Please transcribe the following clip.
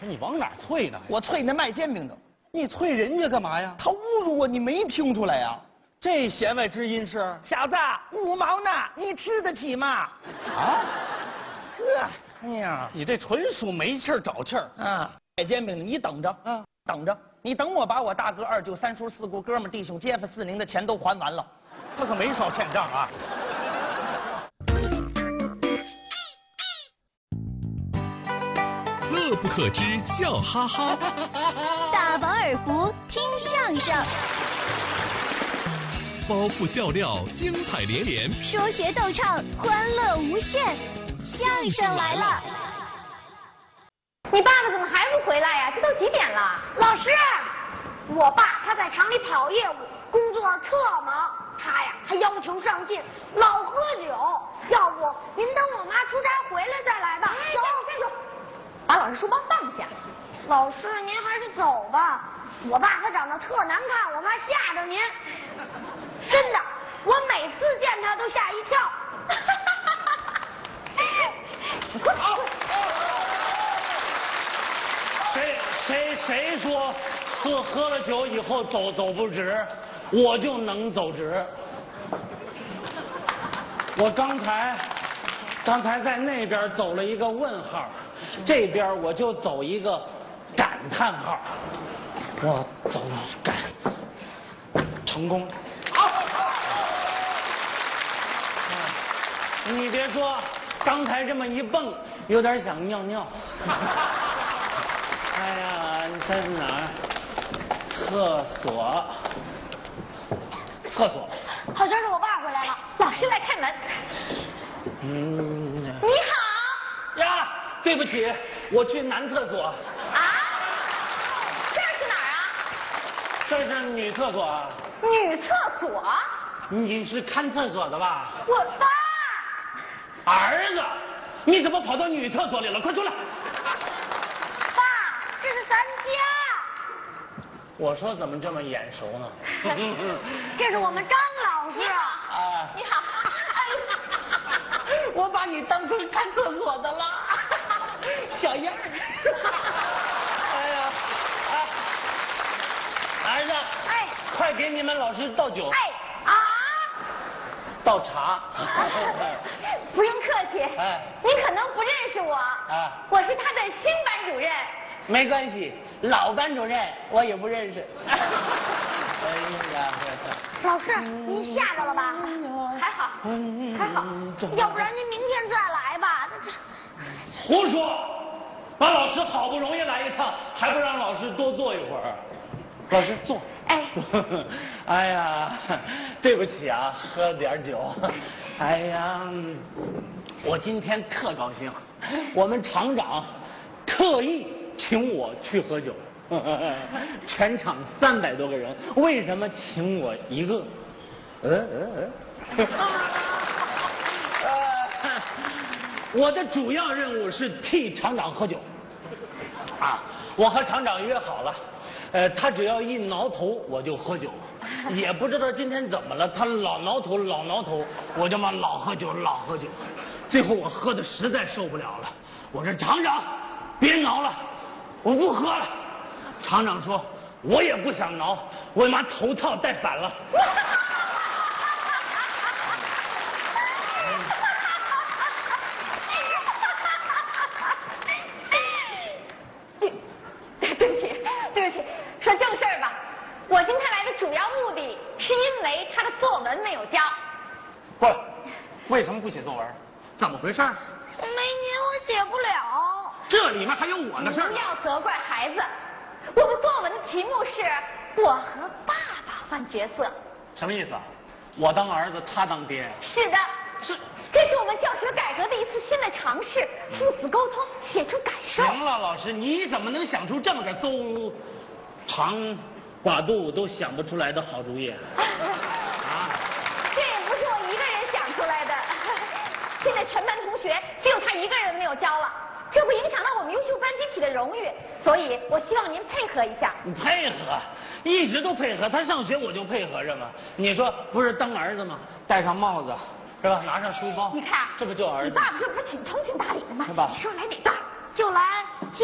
你往哪啐呢？ 我啐那卖煎饼的， 你啐人家干嘛呀？ 他侮辱我，你没听出来呀？ 这弦外之音是？ 小子，5毛呢，你吃得起吗？ 啊？ 呵，哎呀， 你这纯属没气儿找气儿啊！卖煎饼的，你等着，等着，你等我把我大哥、二舅、三叔、四姑、哥们、弟兄、街坊、四邻的钱都还完了， 他可没少欠账啊。 乐不可支，笑哈哈。 大饱耳福，听相声。 包袱笑料，精彩连连。 说学逗唱，欢乐无限。相声来了！ 你爸爸怎么还不回来呀？这都几点了？老师，我爸他在厂里跑业务，工作特忙。他呀还要求上进，老喝酒。要不您等我妈出差回来再来吧。走，站住！把老师书包放下。老师，您还是走吧。我爸他长得特难看，我怕吓着您。真的，我每次见他都吓一跳。你快走！ 谁说喝了酒以后走不直，我就能走直。我刚才在那边走了一个问号，这边我就走一个感叹号。我走感成功。你别说，刚才这么一蹦，有点想尿尿。哎呀，你在哪儿？厕所。 好像是我爸回来了，老师来开门。你好。 呀，对不起，我去男厕所。 啊？这是哪儿啊？ 这是女厕所啊。 女厕所？ 你是看厕所的吧？ 我爸。 儿子，你怎么跑到女厕所里了？快出来！ 爸，这是咱家。 我说怎么这么眼熟呢？ 这是我们张老师。 啊， 你好。 我把你当成看厕所的了，小样儿。 哎呀，儿子， 哎， 快给你们老师倒酒。 哎啊， 倒茶。 不用客气。 哎， 您可能不认识我。 啊， 我是他的新班主任。 没关系，老班主任我也不认识。哎呀， 老师，您吓着了吧？还好，还好，要不然您明天再来吧。 胡说！把老师好不容易来一趟，还不让老师多坐一会儿？老师坐。 哎， 哎呀，对不起啊，喝点酒。哎呀，我今天特高兴，我们厂长特意请我去喝酒。全场300多个人，为什么请我一个？我的主要任务是替厂长喝酒。啊，我和厂长约好了，他只要一挠头我就喝酒，也不知道今天怎么了，他老挠头，我就嘛老喝酒。最后我喝的实在受不了了，我说厂长，别挠了，我不喝了。厂长说，我也不想挠，我把头套戴反了。 对不起，说正事儿吧。我今天来的主要目的是因为他的作文没有交。 不，为什么不写作文？怎么回事？ 没您我写不了。 这里面还有我的事儿。 不要责怪孩子。我们作文的题目是我和爸爸换角色。 什么意思啊？我当儿子，他当爹。 是的，这是我们教学改革的一次新的尝试，父子沟通，写出感受。 行了，老师，你怎么能想出这么个邹长寡肚都想不出来的好主意？ 这也不是我一个人想出来的。现在全班同学只有他一个人没有交了，这会影响到我们优秀班集体的荣誉，所以我希望您配合一下。 你配合，一直都配合，他上学我就配合着嘛。你说不是当儿子吗？戴上帽子是吧？拿上书包， 你看， 这不就儿子？ 你爸爸这不是挺通情达理的吗？ 是吧？ 你说来哪个？就来。